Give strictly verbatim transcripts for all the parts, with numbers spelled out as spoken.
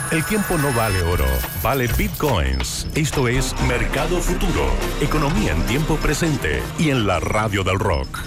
El tiempo no vale oro, vale bitcoins. Esto es Mercado Futuro, economía en tiempo presente y en la radio del rock.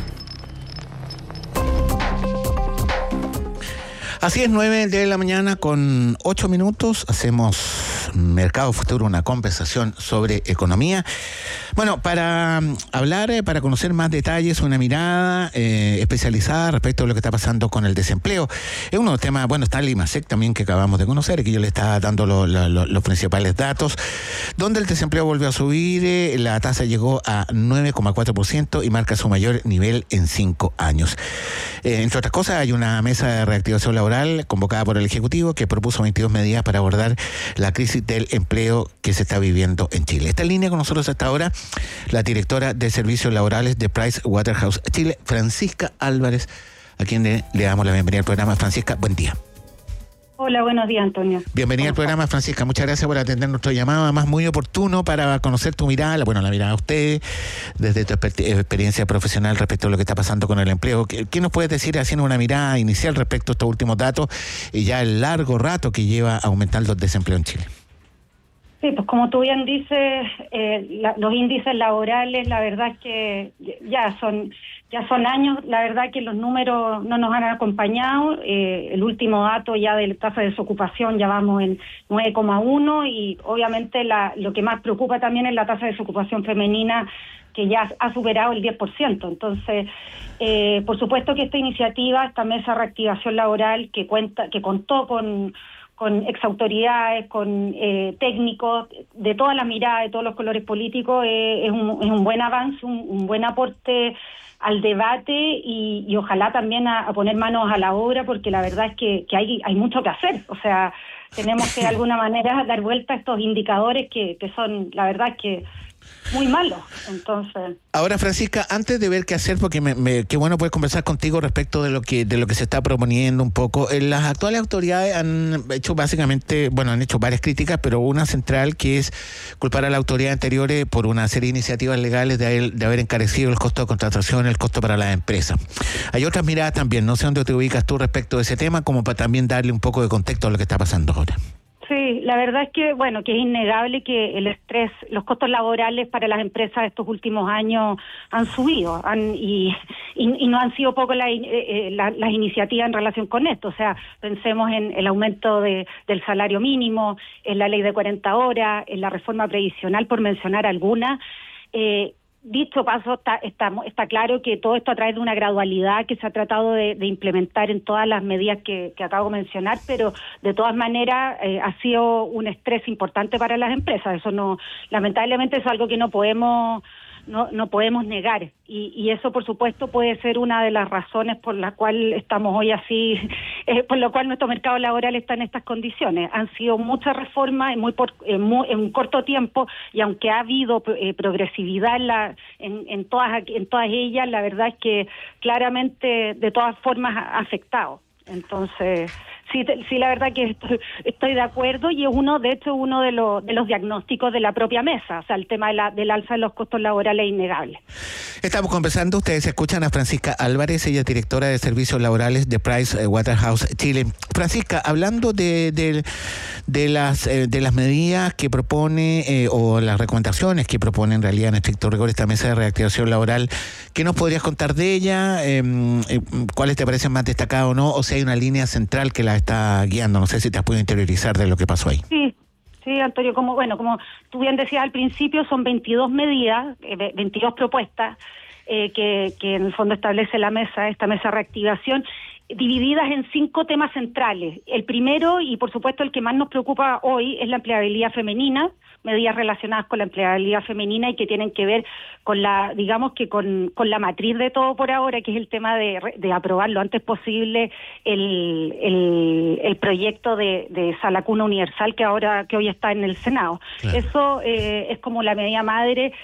Así es, nueve de la mañana con ocho minutos. Hacemos Mercado Futuro, una conversación sobre economía. Bueno, para hablar, eh, para conocer más detalles, una mirada eh, especializada respecto a lo que está pasando con el desempleo. Es uno de los temas, bueno, está el IMASEC también que acabamos de conocer, que yo le estaba dando lo, lo, lo, los principales datos, donde el desempleo volvió a subir, eh, la tasa llegó a nueve coma cuatro por ciento y marca su mayor nivel en cinco años. Eh, entre otras cosas, hay una mesa de reactivación laboral convocada por el Ejecutivo que propuso veintidós medidas para abordar la crisis del empleo que se está viviendo en Chile. Está en línea con nosotros hasta ahora la directora de Servicios Laborales de Pricewaterhouse Chile, Francisca Álvarez, a quien le, le damos la bienvenida al programa. Francisca, buen día. Hola, buenos días, Antonio. Bienvenida al programa, Francisca. Muchas gracias por atender nuestro llamado, además muy oportuno para conocer tu mirada, bueno, la mirada de usted, desde tu exper- experiencia profesional respecto a lo que está pasando con el empleo. ¿Qué, qué nos puedes decir haciendo una mirada inicial respecto a estos últimos datos y ya el largo rato que lleva aumentando el desempleo en Chile? Sí, pues como tú bien dices, eh, la, los índices laborales, la verdad es que ya son ya son años, la verdad que los números no nos han acompañado. Eh, el último dato ya de la tasa de desocupación ya vamos en nueve coma uno y obviamente la, lo que más preocupa también es la tasa de desocupación femenina, que ya ha superado el diez por ciento. Entonces, eh, por supuesto que esta iniciativa, esta mesa de reactivación laboral que cuenta, que contó con con exautoridades, con eh, técnicos, de todas las miradas, de todos los colores políticos, eh, es, un, es un buen avance, un, un buen aporte al debate y, y ojalá también a, a poner manos a la obra, porque la verdad es que, que hay, hay mucho que hacer. O sea, tenemos que de alguna manera dar vuelta a estos indicadores que, que son, la verdad es que muy malo. Entonces, ahora, Francisca, antes de ver qué hacer, porque me, me, qué bueno poder conversar contigo respecto de lo que de lo que se está proponiendo un poco. Eh, las actuales autoridades han hecho básicamente, bueno, han hecho varias críticas, pero una central que es culpar a la autoridad anteriores por una serie de iniciativas legales de haber, de haber encarecido el costo de contratación, el costo para las empresas. Hay otras miradas también, no sé dónde te ubicas tú respecto de ese tema, como para también darle un poco de contexto a lo que está pasando ahora. Sí, la verdad es que, bueno, que es innegable que el estrés, los costos laborales para las empresas estos últimos años han subido han, y, y, y no han sido poco la, eh, la, las iniciativas en relación con esto. O sea, pensemos en el aumento de, del salario mínimo, en la ley de cuarenta horas, en la reforma previsional, por mencionar algunas. Eh, Dicho paso, está, está, está claro que todo esto a través de una gradualidad que se ha tratado de, de implementar en todas las medidas que, que acabo de mencionar, pero de todas maneras eh, ha sido un estrés importante para las empresas. Eso no, lamentablemente es algo que no podemos no no podemos negar y, y eso por supuesto puede ser una de las razones por la cual estamos hoy así, eh, por lo cual nuestro mercado laboral está en estas condiciones. Han sido muchas reformas en muy, por, en, muy en un corto tiempo y aunque ha habido eh, progresividad en, la, en, en todas en todas ellas, la verdad es que claramente de todas formas ha afectado. Entonces, sí, sí, la verdad que estoy, estoy de acuerdo y es uno, de hecho, uno de los de los diagnósticos de la propia mesa, o sea, el tema de la, del alza de los costos laborales es innegable. Estamos conversando, ustedes escuchan a Francisca Álvarez, ella es directora de Servicios Laborales de Pricewaterhouse Chile. Francisca, hablando de, de, de las eh, de las medidas que propone eh, o las recomendaciones que propone en realidad en estricto rigor esta mesa de reactivación laboral, ¿qué nos podrías contar de ella? Eh, eh, ¿Cuáles te parecen más destacadas o no? O si hay una línea central que la está guiando, no sé si te has podido interiorizar de lo que pasó ahí. Sí, sí, Antonio, como bueno, como tú bien decías al principio, son veintidós medidas, eh, veintidós propuestas eh, que, que en el fondo establece la mesa, esta mesa de reactivación, divididas en cinco temas centrales. El primero, y por supuesto el que más nos preocupa hoy, es la empleabilidad femenina, medidas relacionadas con la empleabilidad femenina y que tienen que ver con la, digamos que con, con la matriz de todo por ahora, que es el tema de, de aprobar lo antes posible el, el, el proyecto de, de Sala Cuna Universal que ahora que hoy está en el Senado. Claro. Eso eh, es como la medida madre.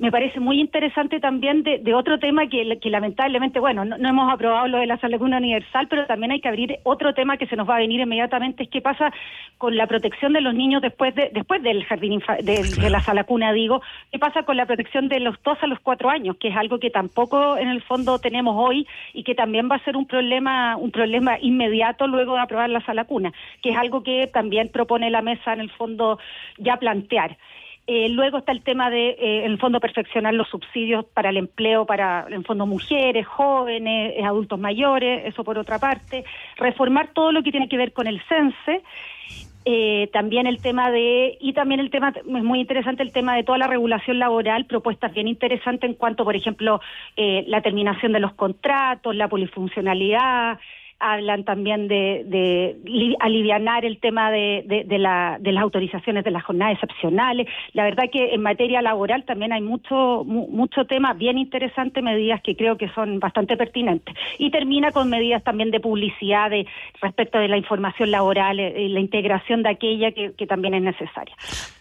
me parece muy interesante también de, de otro tema que, que lamentablemente, bueno, no, no hemos aprobado lo de la sala cuna universal, pero también hay que abrir otro tema que se nos va a venir inmediatamente, es qué pasa con la protección de los niños después de después del jardín infa, de, claro. de la sala cuna, digo, qué pasa con la protección de los dos a los cuatro años, que es algo que tampoco en el fondo tenemos hoy y que también va a ser un problema, un problema inmediato luego de aprobar la sala cuna, que es algo que también propone la mesa en el fondo ya plantear. Eh, luego está el tema de, eh, en el fondo, perfeccionar los subsidios para el empleo, para, en el fondo, mujeres, jóvenes, eh, adultos mayores, eso por otra parte. Reformar todo lo que tiene que ver con el CENSE. Eh, también el tema de, y también el tema, es muy interesante el tema de toda la regulación laboral, propuestas bien interesantes en cuanto, por ejemplo, eh, la terminación de los contratos, la polifuncionalidad. Hablan también de, de alivianar el tema de, de, de, la, de las autorizaciones de las jornadas excepcionales. La verdad que en materia laboral también hay mucho mu, mucho tema bien interesante, medidas que creo que son bastante pertinentes. Y termina con medidas también de publicidad de, respecto de la información laboral, eh, la integración de aquella que, que también es necesaria.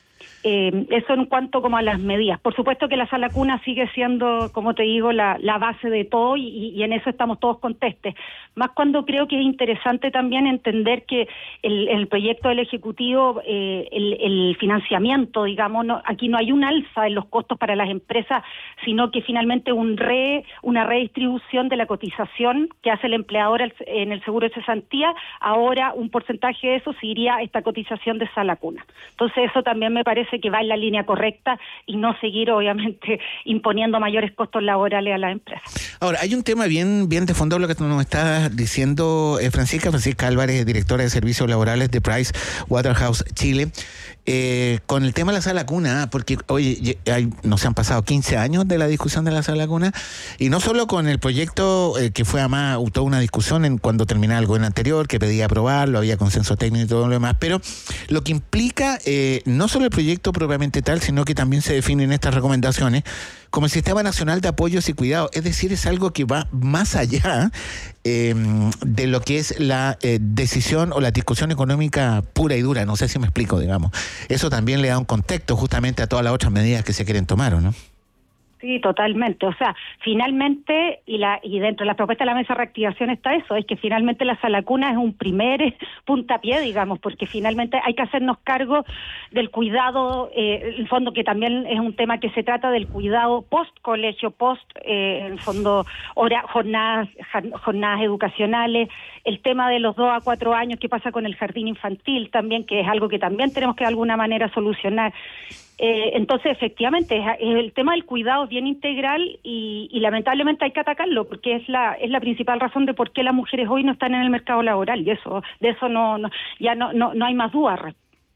Eh, eso en cuanto como a las medidas. Por supuesto que la sala cuna sigue siendo, como te digo, la, la base de todo y, y en eso estamos todos contestes. Más cuando creo que es interesante también entender que el, el proyecto del Ejecutivo, eh, el, el financiamiento, digamos, no, aquí no hay un alza en los costos para las empresas, sino que finalmente un re, una redistribución de la cotización que hace el empleador en el seguro de cesantía. Ahora un porcentaje de eso se iría a esta cotización de sala cuna. Entonces eso también me parece que va en la línea correcta y no seguir obviamente imponiendo mayores costos laborales a las empresas. Ahora, hay un tema bien bien de fondo lo que tú nos estás diciendo, eh, Francisca, Francisca Álvarez, directora de Servicios Laborales de Price Waterhouse Chile, eh, con el tema de la sala cuna, porque oye, hay, nos han pasado quince años de la discusión de la sala cuna, y no solo con el proyecto eh, que fue además toda una discusión en cuando terminaba el gobierno anterior, que pedía aprobarlo, había consenso técnico y todo lo demás, pero lo que implica eh, no solo el proyecto propiamente tal, sino que también se definen estas recomendaciones como el Sistema Nacional de Apoyos y Cuidados. Es decir, es algo que va más allá eh, de lo que es la eh, decisión o la discusión económica pura y dura. No sé si me explico, digamos. Eso también le da un contexto justamente a todas las otras medidas que se quieren tomar, ¿o no? Sí, totalmente. O sea, finalmente, y la y dentro de la propuesta de la mesa de reactivación está eso, es que finalmente la sala cuna es un primer puntapié, digamos, porque finalmente hay que hacernos cargo del cuidado, eh, en fondo que también es un tema que se trata del cuidado post-colegio, post, eh, en fondo, hora, jornadas, jornadas educacionales, el tema de los dos a cuatro años, qué pasa con el jardín infantil también, que es algo que también tenemos que de alguna manera solucionar. Eh, entonces, efectivamente, es, es el tema del cuidado es bien integral y, y lamentablemente hay que atacarlo porque es la es la principal razón de por qué las mujeres hoy no están en el mercado laboral y eso de eso no, no ya no, no no hay más dudas.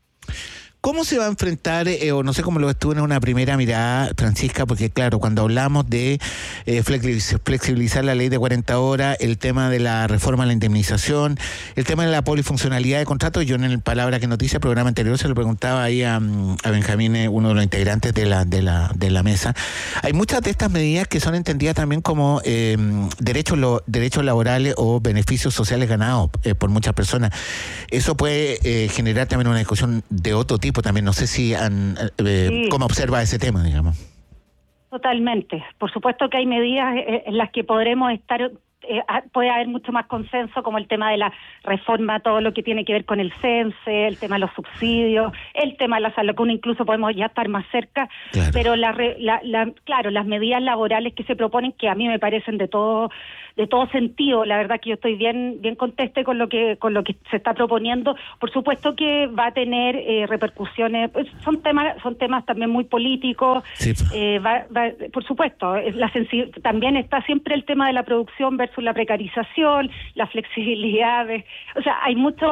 ¿Cómo se va a enfrentar, eh, o no sé cómo lo estuvo en una primera mirada, Francisca? Porque claro, cuando hablamos de eh, flexibilizar la ley de cuarenta horas, el tema de la reforma a la indemnización, el tema de la polifuncionalidad de contratos, yo en el Palabra que Noticia, programa anterior, se lo preguntaba ahí a, a Benjamín, uno de los integrantes de la, de la, de la mesa. Hay muchas de estas medidas que son entendidas también como eh, derechos, lo, derechos laborales o beneficios sociales ganados eh, por muchas personas. Eso puede eh, generar también una discusión de otro tipo. También no sé si han, eh, sí. ¿Cómo observa ese tema, digamos? Totalmente. Por supuesto que hay medidas en las que podremos estar, eh, puede haber mucho más consenso, como el tema de la reforma, todo lo que tiene que ver con el CENSE, el tema de los subsidios, el tema de la sala cuna, incluso podemos ya estar más cerca, claro. Pero la, la, la, claro, las medidas laborales que se proponen, que a mí me parecen de todo de todo sentido, la verdad que yo estoy bien bien conteste con lo que con lo que se está proponiendo. Por supuesto que va a tener eh, repercusiones, pues son temas son temas también muy políticos, sí. eh, va, va, por supuesto, la sensi- también está siempre el tema de la producción versus la precarización, la flexibilidad, de, o sea, hay mucho